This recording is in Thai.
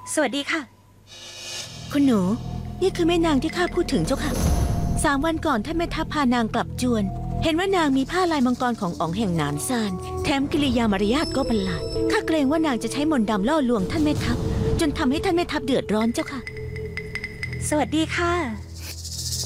สวัสดีค่ะคุณหนูนี่คือแม่นางที่ข้าพูดถึงเจ้าค่ะ3 วันก่อนท่านแม่ทัพพานางกลับจวนเห็นว่านางมีผ้าลายมังกรของอ๋องแห่งหนานซานแถมกิริยามารยาทก็ประหลาดข้าเกรงว่านางจะใช้มนต์ดำล่อลวงท่านแม่ทัพจนทำให้ท่านแม่ทัพเดือดร้อนเจ้าค่ะสวัสดีค่ะ